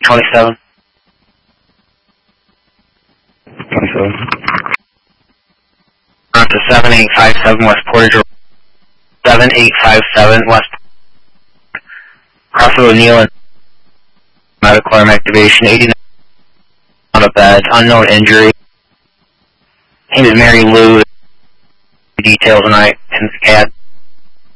27. 27. To 7857 West Portage Road. 7857 West. Cross O'Neill and medical arm activation. 89 on a bed. Unknown injury. Name is Mary Lou. Details tonight in the CAD.